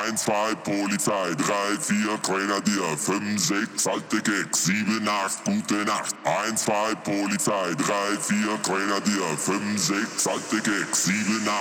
1, 2, Polizei, 3, 4, Grenadier, 5, 6, alte Gags, 7, 8, gute Nacht. 1, 2, Polizei, 3, 4, Grenadier, 5, 6, alte Gags, 7, 8.